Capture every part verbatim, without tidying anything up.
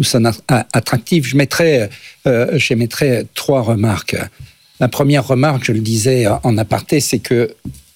nous sommes attractifs. Je mettrais, euh, je mettrais trois remarques. La première remarque, je le disais en aparté, c'est que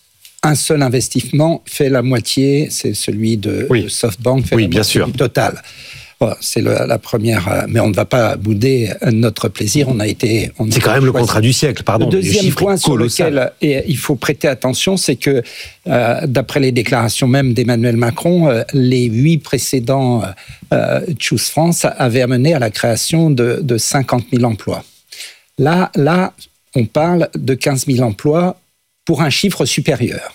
un seul investissement fait la moitié, c'est celui de, oui. de SoftBank, fait oui, la bien moitié sûr. du total. Voilà, c'est le, la première, mais on ne va pas bouder notre plaisir. On a été. On c'est a quand même choisi. le contrat du siècle, pardon. Le deuxième point sur lequel et il faut prêter attention, c'est que, euh, d'après les déclarations même d'Emmanuel Macron, euh, les huit précédents euh, Choose France avaient amené à la création de, de cinquante mille emplois. Là, là, on parle de quinze mille emplois pour un chiffre supérieur.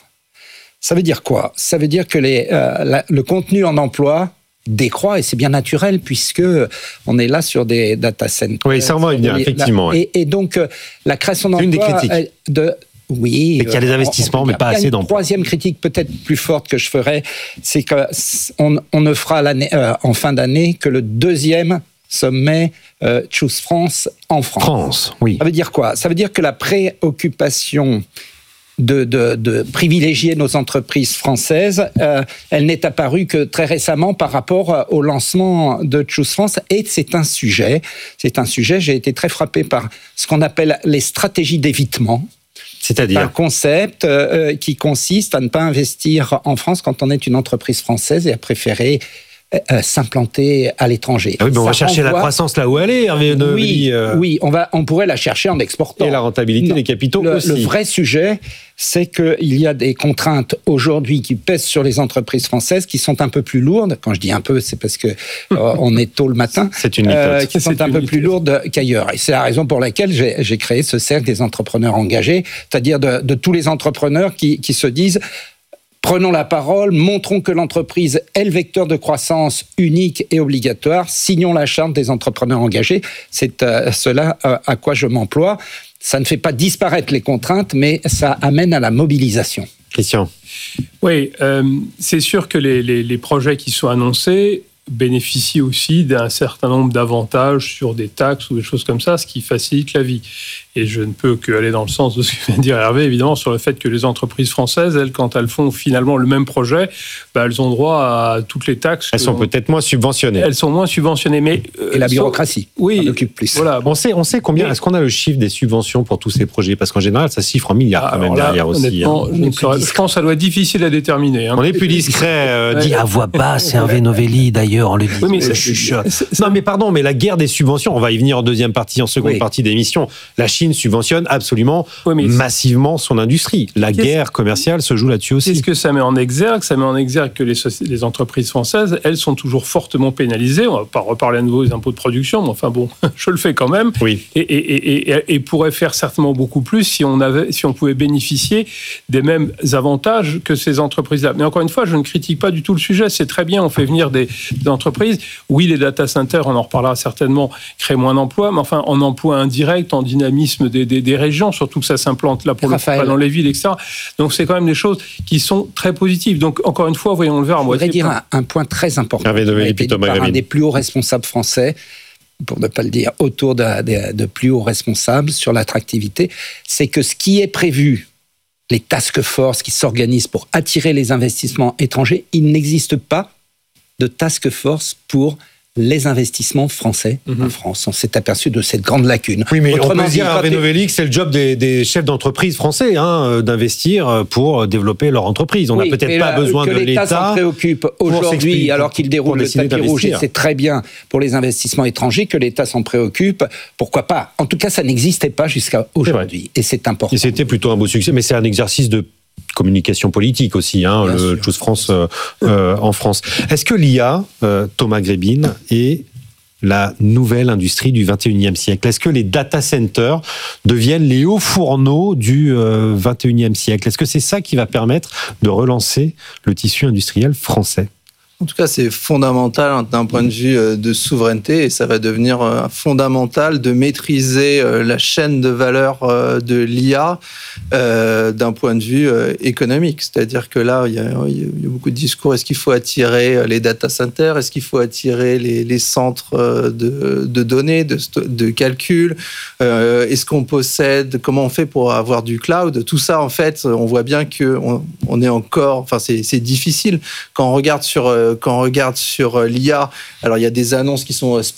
Ça veut dire quoi ? Ça veut dire que les, euh, la, le contenu en emploi décroît, et c'est bien naturel puisque on est là sur des data centers. Oui, ça on va y venir, effectivement. Et, et donc, euh, la création d'emplois... C'est une des critiques. De, oui. Et qu'il y a des investissements, on, on, mais pas assez d'emplois. La troisième critique, peut-être plus forte que je ferais, c'est qu'on on ne fera l'année, euh, en fin d'année que le deuxième sommet euh, Choose France en France. France, oui. Ça veut dire quoi ? Ça veut dire que la préoccupation... De, de, de privilégier nos entreprises françaises, euh, elle n'est apparue que très récemment par rapport au lancement de Choose France. Et c'est un sujet, c'est un sujet, j'ai été très frappé par ce qu'on appelle les stratégies d'évitement. C'est-à-dire ? Un concept euh, qui consiste à ne pas investir en France quand on est une entreprise française et à préférer Euh, s'implanter à l'étranger. Ah oui, mais on va chercher renvoie... la croissance là où elle est, Hervé Novelli. Oui, euh... oui on, va, on pourrait la chercher en exportant. Et la rentabilité non. des capitaux le, aussi. Le vrai sujet, c'est qu'il y a des contraintes aujourd'hui qui pèsent sur les entreprises françaises qui sont un peu plus lourdes. Quand je dis un peu, c'est parce que euh, on est tôt le matin. C'est une euh, Qui sont c'est un peu mythote. plus lourdes qu'ailleurs. Et c'est la raison pour laquelle j'ai, j'ai créé ce cercle des entrepreneurs engagés, c'est-à-dire de, de tous les entrepreneurs qui, qui se disent... Prenons la parole, montrons que l'entreprise est le vecteur de croissance unique et obligatoire, signons la charte des entrepreneurs engagés. C'est euh, cela euh, à quoi je m'emploie. Ça ne fait pas disparaître les contraintes, mais ça amène à la mobilisation. Christian. Oui, euh, c'est sûr que les, les, les projets qui sont annoncés bénéficient aussi d'un certain nombre d'avantages sur des taxes ou des choses comme ça, ce qui facilite la vie. Et je ne peux qu'aller dans le sens de ce que vient de dire Hervé, évidemment, sur le fait que les entreprises françaises, elles, quand elles font finalement le même projet, bah, elles ont droit à toutes les taxes. Elles sont on... peut-être moins subventionnées. Elles sont moins subventionnées, mais... Et la bureaucratie, sont... oui, on occupe plus. Voilà. On sait, on sait combien, mais... est-ce qu'on a le chiffre des subventions pour tous ces projets ? Parce qu'en général, ça chiffre en milliards ah, quand même là, derrière aussi. Hein. Je, ne saurais, je pense que ça doit être difficile à déterminer. Hein. On est plus discret. Euh, dit à voix basse, Hervé Novelli d'ailleurs, on le dit. Oui, mais c'est, chuchote. Non mais pardon, mais la guerre des subventions, on va y venir en deuxième partie, en seconde oui. partie d'émission. La Chine subventionne absolument oui, massivement son industrie. La guerre commerciale se joue là-dessus aussi. Qu'est-ce que ça met en exergue ? Ça met en exergue que les, les entreprises françaises, elles sont toujours fortement pénalisées. On ne va pas reparler à nouveau des impôts de production, mais enfin bon, je le fais quand même. Oui. Et, et, et, et pourrait faire certainement beaucoup plus si on, avait, si on pouvait bénéficier des mêmes avantages que ces entreprises-là. Mais encore une fois, je ne critique pas du tout le sujet. C'est très bien, on fait venir des, des entreprises. Oui, les data centers, on en reparlera certainement, créent moins d'emplois, mais enfin, en emploi indirect, en dynamisme des, des, des régions, surtout que ça s'implante là pour Raphaël. le coup, pas dans les villes, et cetera. Donc, c'est quand même des choses qui sont très positives. Donc, encore une fois, voyons le verre à moitié. Je voudrais dire un, un point très important. Hervé Novelli, qui a été dit par un des plus hauts responsables français, pour ne pas le dire, autour de, de, de plus hauts responsables sur l'attractivité, c'est que ce qui est prévu, les task force qui s'organisent pour attirer les investissements étrangers, il n'existe pas de task force pour les investissements français mm-hmm. en France. On s'est aperçu de cette grande lacune. Oui, mais Autrement on peut dire à Hervé dit, Novelli que c'est le job des, des chefs d'entreprise français hein, d'investir pour développer leur entreprise. On n'a oui, peut-être pas là, besoin que de l'État l'État. s'en préoccupe aujourd'hui, alors qu'il déroule le tapis rouge, et c'est très bien pour les investissements étrangers que l'État s'en préoccupe. Pourquoi pas ? En tout cas, ça n'existait pas jusqu'à aujourd'hui. C'est et c'est important. Et c'était plutôt un beau succès, mais c'est un exercice de communication politique aussi, hein, le sûr. Choose France euh, euh, en France. Est-ce que l'I A, euh, Thomas Grébin, est la nouvelle industrie du vingt et unième siècle ? Est-ce que les data centers deviennent les hauts fourneaux du euh, vingt et unième siècle ? Est-ce que c'est ça qui va permettre de relancer le tissu industriel français ? En tout cas, c'est fondamental d'un point de vue de souveraineté et ça va devenir fondamental de maîtriser la chaîne de valeur de l'I A euh, d'un point de vue économique. C'est-à-dire que là, il y, a, il y a beaucoup de discours. Est-ce qu'il faut attirer les data centers ? Est-ce qu'il faut attirer les, les centres de, de données, de, de calcul ? euh, Est-ce qu'on possède ? Comment on fait pour avoir du cloud ? Tout ça, en fait, on voit bien qu'on on est encore... Enfin, c'est, c'est difficile. Quand on regarde sur... Quand on regarde sur l'I A, alors il y a des annonces qui sont